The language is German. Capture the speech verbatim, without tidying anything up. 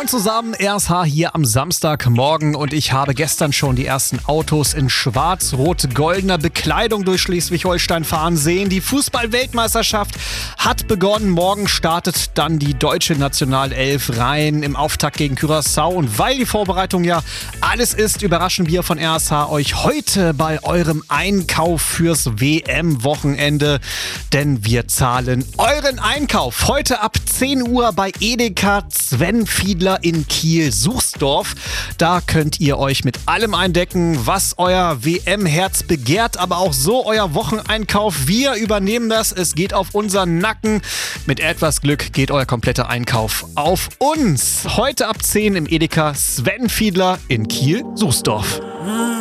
Moin zusammen, R S H hier am Samstagmorgen und ich habe gestern schon die ersten Autos in schwarz-rot-goldener Bekleidung durch Schleswig-Holstein fahren sehen. Die Fußball-Weltmeisterschaft hat begonnen. Morgen startet dann die deutsche Nationalelf rein im Auftakt gegen Curaçao. Und weil die Vorbereitung ja alles ist, überraschen wir von R S H euch heute bei eurem Einkauf fürs W M-Wochenende. Denn wir zahlen euren Einkauf heute ab zehn Uhr bei Edeka Sven Fiedler in Kiel-Suchsdorf. Da könnt ihr euch mit allem eindecken, was euer W M-Herz begehrt, aber auch so euer Wocheneinkauf. Wir übernehmen das. Es geht auf unseren Nacken. Mit etwas Glück geht euer kompletter Einkauf auf uns. Heute ab zehn im Edeka Sven Fiedler in Kiel-Suchsdorf.